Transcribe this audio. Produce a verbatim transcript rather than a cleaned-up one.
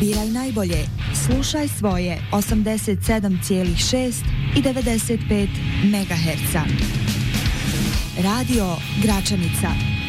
Biraj najbolje. Slušaj svoje osamdeset sedam zarez šest i devedeset pet megaherca. Radio Gračanica.